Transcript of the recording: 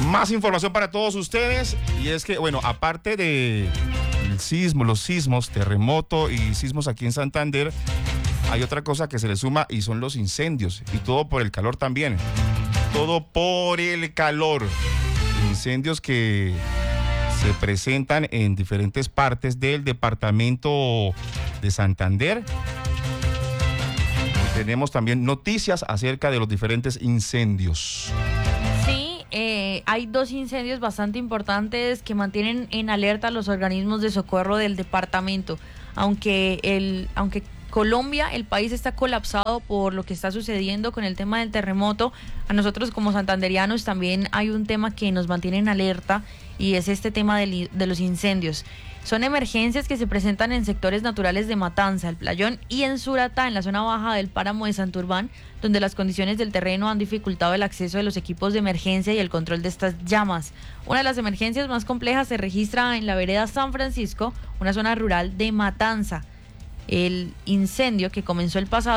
Más información para todos ustedes, y es que, bueno, aparte de los sismos, terremoto y sismos aquí en Santander, hay otra cosa que se le suma y son los incendios, y todo por el calor también. Todo por el calor. Incendios que se presentan en diferentes partes del departamento de Santander. Tenemos también noticias acerca de los diferentes incendios. Sí, hay 2 incendios bastante importantes que mantienen en alerta a los organismos de socorro del departamento. Aunque Colombia, el país está colapsado por lo que está sucediendo con el tema del terremoto, a nosotros como santanderianos también hay un tema que nos mantiene en alerta, y es este tema de los incendios. Son emergencias que se presentan en sectores naturales de Matanza, El Playón y en Suratá, en la zona baja del páramo de Santurbán, donde las condiciones del terreno han dificultado el acceso de los equipos de emergencia y el control de estas llamas. Una de las emergencias más complejas se registra en la vereda San Francisco, una zona rural de Matanza. El incendio, que comenzó el pasado